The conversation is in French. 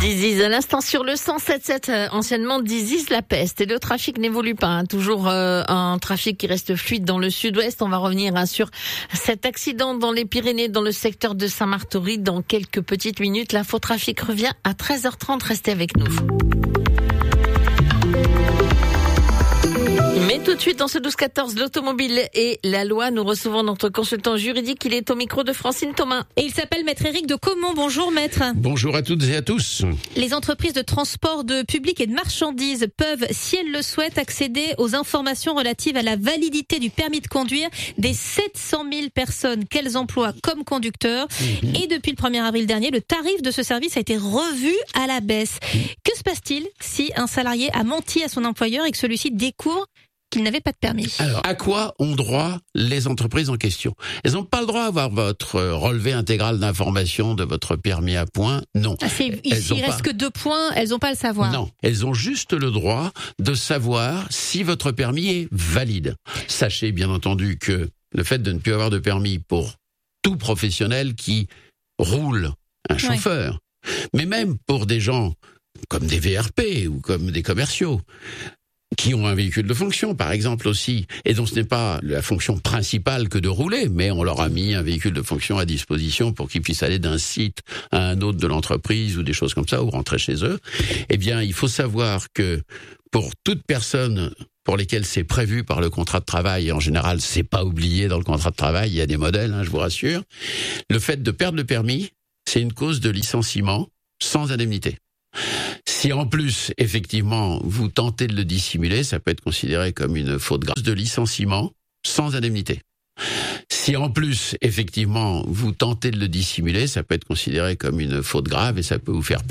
Diziz, à l'instant sur le 107.7, anciennement Diziz la peste. Et le trafic n'évolue pas, hein. Toujours un trafic qui reste fluide dans le sud-ouest. On va revenir sur cet accident dans les Pyrénées, dans le secteur de Saint-Martory, dans quelques petites minutes. L'info trafic revient à 13h30. Restez avec nous. Mais tout de suite, dans ce 12-14, l'automobile et la loi, nous recevons notre consultant juridique. Il est au micro de Francine Thomas. Et il s'appelle Maître Éric de Caumont. Bonjour Maître. Bonjour à toutes et à tous. Les entreprises de transport de public et de marchandises peuvent, si elles le souhaitent, accéder aux informations relatives à la validité du permis de conduire des 700 000 personnes qu'elles emploient comme conducteurs. Et depuis le 1er avril dernier, le tarif de ce service a été revu à la baisse. Que se passe-t-il si un salarié a menti à son employeur et que celui-ci découvre qu'il n'avait pas de permis? Alors, à quoi ont droit les entreprises en question? Elles n'ont pas le droit d'avoir votre relevé intégral d'information de votre permis à points, non. Il reste que 2 points, elles n'ont pas à le savoir. Non, elles ont juste le droit de savoir si votre permis est valide. Sachez bien entendu que le fait de ne plus avoir de permis pour tout professionnel qui roule un chauffeur, mais même pour des gens comme des VRP ou comme des commerciaux, qui ont un véhicule de fonction, par exemple, aussi, et dont ce n'est pas la fonction principale que de rouler, mais on leur a mis un véhicule de fonction à disposition pour qu'ils puissent aller d'un site à un autre de l'entreprise ou des choses comme ça, ou rentrer chez eux. Eh bien, il faut savoir que pour toute personne pour lesquelles c'est prévu par le contrat de travail, et en général, c'est pas oublié dans le contrat de travail, il y a des modèles, je vous rassure, le fait de perdre le permis, c'est une cause de licenciement sans indemnité. Si en plus, effectivement, vous tentez de le dissimuler, ça peut être considéré comme une faute grave de licenciement sans indemnité. Si en plus, effectivement, vous tentez de le dissimuler, ça peut être considéré comme une faute grave et ça peut vous faire payer